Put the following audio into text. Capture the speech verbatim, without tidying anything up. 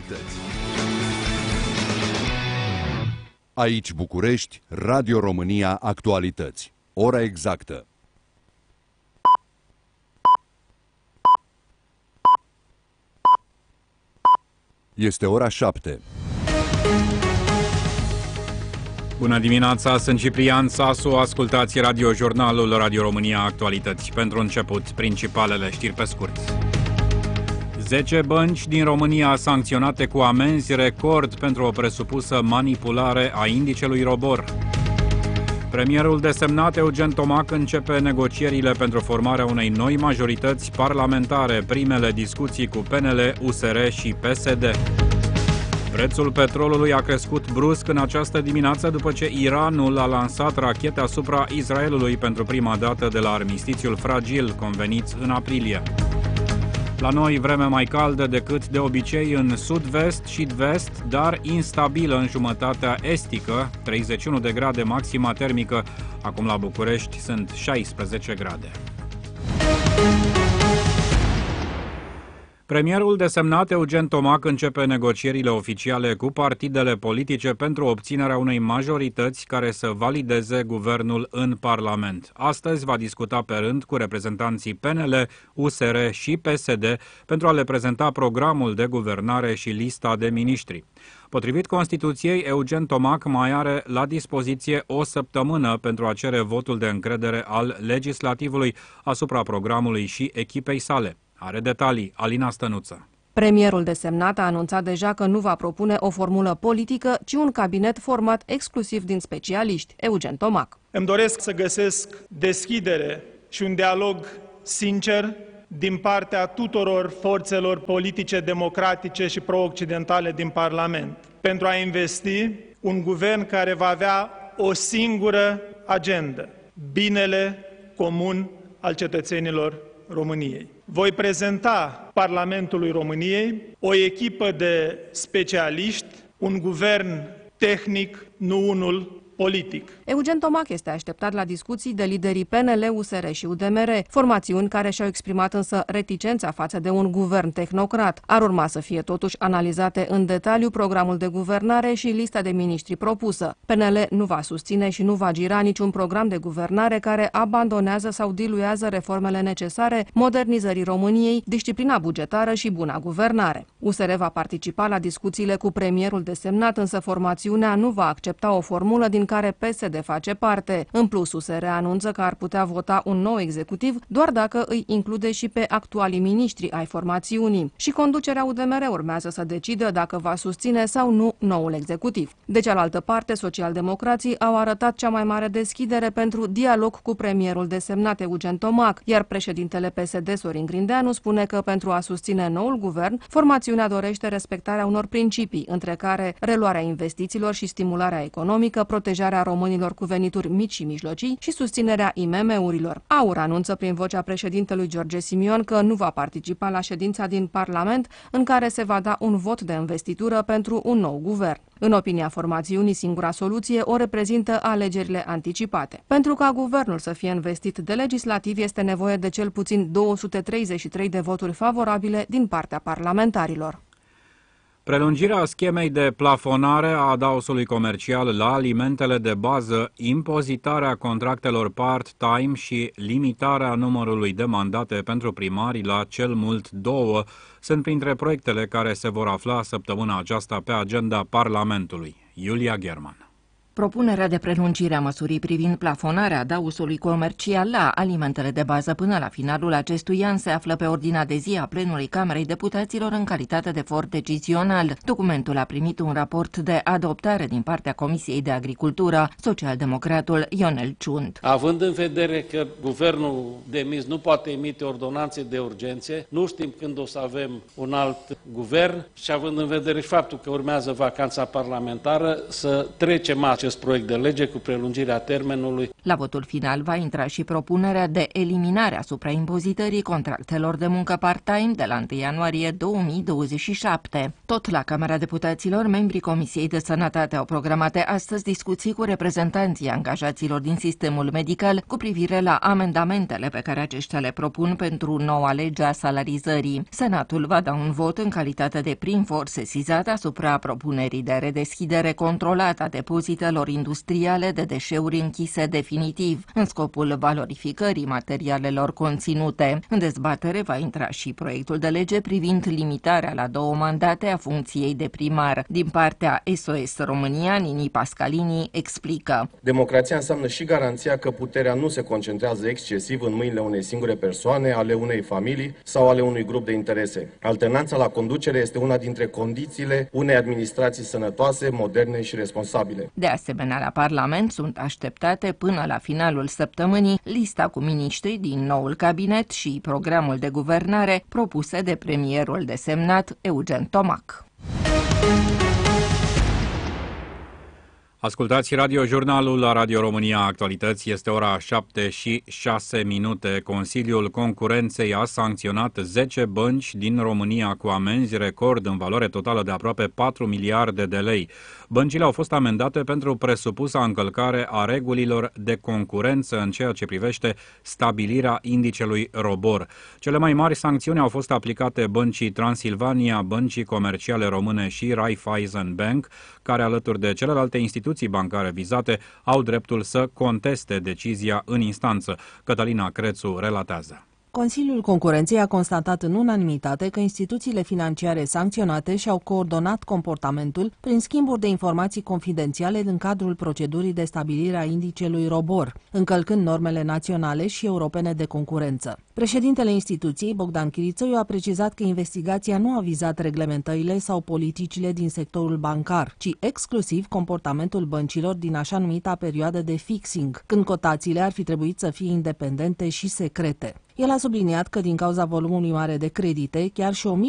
actualități. Aici București, Radio România Actualități. Ora exactă. Este ora șapte. Bună dimineața, sunt Ciprian Sasu, ascultați radiojurnalul Radio România Actualități. Pentru început, principalele știri pe scurt. zece bănci din România sancționate cu amenzi record pentru o presupusă manipulare a indicelui ROBOR. Premierul desemnat Eugen Tomac începe negocierile pentru formarea unei noi majorități parlamentare, primele discuții cu P N L, U S R și P S D. Prețul petrolului a crescut brusc în această dimineață după ce Iranul a lansat rachete asupra Israelului pentru prima dată de la armistițiul fragil convenit în aprilie. La noi, vreme mai caldă decât de obicei în sud-vest și vest, dar instabilă în jumătatea estică, treizeci și unu de grade maxima termică. Acum la București sunt șaisprezece grade. Premierul desemnat Eugen Tomac începe negocierile oficiale cu partidele politice pentru obținerea unei majorități care să valideze guvernul în Parlament. Astăzi va discuta pe rând cu reprezentanții P N L, U S R și P S D pentru a le prezenta programul de guvernare și lista de miniștri. Potrivit Constituției, Eugen Tomac mai are la dispoziție o săptămână pentru a cere votul de încredere al legislativului asupra programului și echipei sale. Are detalii Alina Stănuță. Premierul desemnat a anunțat deja că nu va propune o formulă politică, ci un cabinet format exclusiv din specialiști. Eugen Tomac. Îmi doresc să găsesc deschidere și un dialog sincer din partea tuturor forțelor politice democratice și pro-occidentale din Parlament, pentru a investi un guvern care va avea o singură agendă: binele comun al cetățenilor României. Voi prezenta Parlamentului României o echipă de specialiști, un guvern tehnic, nu unul politic. Eugen Tomac este așteptat la discuții de liderii P N L, U S R și U D M R, formațiuni care și-au exprimat însă reticența față de un guvern tehnocrat. Ar urma să fie totuși analizate în detaliu programul de guvernare și lista de miniștri propusă. P N L nu va susține și nu va gira niciun program de guvernare care abandonează sau diluează reformele necesare modernizării României, disciplina bugetară și buna guvernare. U S R va participa la discuțiile cu premierul desemnat, însă formațiunea nu va accepta o formulă din care P S D face parte. În plus, U S R anunță că ar putea vota un nou executiv doar dacă îi include și pe actualii miniștri ai formațiunii. Și conducerea U D M R urmează să decidă dacă va susține sau nu noul executiv. De cealaltă parte, socialdemocrații au arătat cea mai mare deschidere pentru dialog cu premierul desemnat Eugen Tomac, iar președintele P S D Sorin Grindeanu spune că pentru a susține noul guvern, formațiunea dorește respectarea unor principii, între care reluarea investițiilor și stimularea economică, protejarea românilor cu venituri mici și mijlocii și susținerea I M M-urilor. AUR anunță prin vocea președintelui George Simion că nu va participa la ședința din Parlament în care se va da un vot de investitură pentru un nou guvern. În opinia formațiunii, singura soluție o reprezintă alegerile anticipate. Pentru ca guvernul să fie investit de legislativ, este nevoie de cel puțin două sute treizeci și trei de voturi favorabile din partea parlamentarilor. Prelungirea schemei de plafonare a adaosului comercial la alimentele de bază, impozitarea contractelor part-time și limitarea numărului de mandate pentru primari la cel mult două sunt printre proiectele care se vor afla săptămâna aceasta pe agenda Parlamentului. Iulia German. Propunerea de prelungire a măsurii privind plafonarea adaosului comercial la alimentele de bază până la finalul acestui an se află pe ordinea de zi a plenului Camerei Deputaților în calitate de for decizional. Documentul a primit un raport de adoptare din partea Comisiei de Agricultură, socialdemocratul Ionel Ciunt. Având în vedere că guvernul demis nu poate emite ordonanțe de urgențe, nu știm când o să avem un alt guvern și având în vedere și faptul că urmează vacanța parlamentară, să trecem acest acest proiect de lege cu prelungirea termenului. La votul final va intra și propunerea de eliminare a supraimpozitării contractelor de muncă part-time de la întâi ianuarie două mii douăzeci și șapte. Tot la Camera Deputaților, membrii Comisiei de Sănătate au programate astăzi discuții cu reprezentanții angajaților din sistemul medical cu privire la amendamentele pe care aceștia le propun pentru noua lege a salarizării. Senatul va da un vot în calitate de prim for sesizat asupra propunerii de redeschidere controlată a depozitelor industriale de deșeuri închise definitiv, în scopul valorificării materialelor conținute. În dezbatere va intra și proiectul de lege privind limitarea la două mandate a funcției de primar. Din partea S O S România, Nini Pascalini explică. Democrația înseamnă și garanția că puterea nu se concentrează excesiv în mâinile unei singure persoane, ale unei familii sau ale unui grup de interese. Alternanța la conducere este una dintre condițiile unei administrații sănătoase, moderne și responsabile. De asemenea, la Parlament sunt așteptate până la finalul săptămânii lista cu miniștri din noul cabinet și programul de guvernare propuse de premierul desemnat Eugen Tomac. Ascultați radiojurnalul la Radio România Actualități. Este ora șapte și șase minute. Consiliul Concurenței a sancționat zece bănci din România cu amenzi record în valoare totală de aproape patru miliarde de lei. Băncile au fost amendate pentru presupusa încălcare a regulilor de concurență în ceea ce privește stabilirea indicelui ROBOR. Cele mai mari sancțiuni au fost aplicate băncii Transilvania, băncii comerciale române și Raiffeisen Bank, care alături de celelalte instituții bancare vizate au dreptul să conteste decizia în instanță. Cătălina Crețu relatează. Consiliul Concurenței a constatat în unanimitate că instituțiile financiare sancționate și-au coordonat comportamentul prin schimburi de informații confidențiale în cadrul procedurii de stabilire a indicelui ROBOR, încălcând normele naționale și europene de concurență. Președintele instituției, Bogdan Chirițoiu, a precizat că investigația nu a vizat reglementările sau politicile din sectorul bancar, ci exclusiv comportamentul băncilor din așa numita perioadă de fixing, când cotațiile ar fi trebuit să fie independente și secrete. El a subliniat că din cauza volumului mare de credite, chiar și o mică